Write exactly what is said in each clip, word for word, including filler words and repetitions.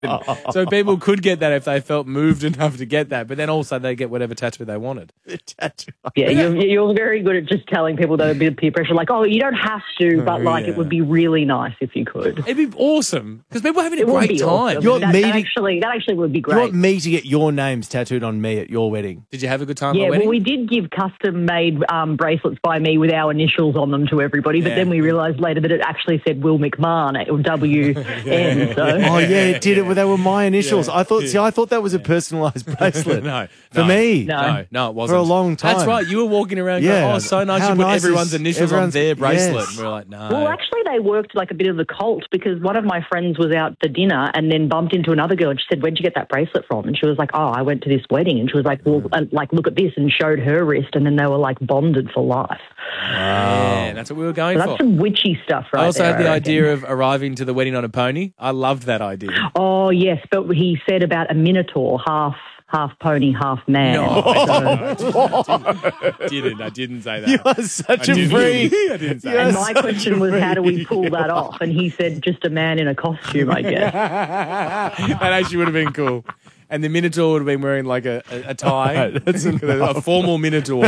So people could get that if they felt moved enough to get that, but then also they get whatever tattoo they wanted. The tattoo. Yeah, you're, you're very good at just telling people that a bit of peer pressure, like, oh, you don't have to, but like yeah. it would be really nice if you could. It'd be awesome because people are having a It would great be time. awesome. You're that, meeting- that actually, that actually would be You great. want me to get your names tattooed on me at your wedding? Did you have a good time Yeah, at the wedding? well, we did give custom-made um, bracelets by me with our initials on them to everybody, but Yeah. then we realised later that it actually said Will McMahon, or W N. So Oh yeah, it did it. Well, they were my initials. Yeah. I thought. See, I thought that was a personalised bracelet. No, for no. me. No. No, no, it wasn't. For a long time. That's right. You were walking around Yeah. going, oh, so nice. How You put nice everyone's is initials everyone's- on their bracelet. yes. And we were like, no. Well, actually, they worked like a bit of a cult because one of my friends was out for dinner and then bumped into another girl and she said, where'd you get that bracelet from? And she was like, oh, I went to this wedding. And she was like, well, uh, like, look at this, and showed her wrist, and then they were like bonded for life. Yeah, that's what we were going So for. that's some witchy stuff right I also there. had the I idea reckon. of arriving to the wedding on a pony. I loved that idea. Oh, yes, but he said about a minotaur, half half pony, half man. No, I didn't. I didn't say that. You are such I a didn't. freak. I didn't say Yes. And that. my question was, how do we pull that off? And he said, just a man in a costume, I guess. That actually would have been cool. And the Minotaur would have been wearing like a, a, a tie. That's a formal Minotaur.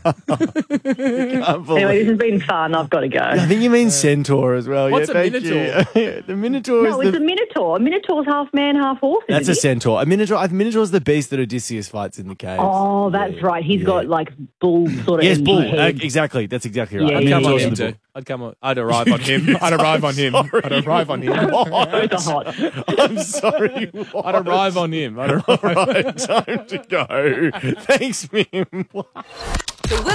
Anyway, this has been fun. I've got to go. I think you mean centaur as well. What's yeah, a thank minotaur? you. The minotaur No, is it's the. a minotaur. A minotaur's half man, half horse. That's a isn't he? centaur. A minotaur. A minotaur is the beast that Odysseus fights in the cave. Oh, that's Yeah, right. He's yeah. got like bull sort of. Yes, energy bull. head. Uh, exactly. That's exactly right. Yeah, A yeah, I'd come on minotaur's him the bull. too. I'd come on. I'd arrive on him. I'd arrive on him. I'd arrive on him. Both are hot. I'm sorry. I'd arrive on him. I'd arrive. All right, time to go. Thanks, Mim. The Will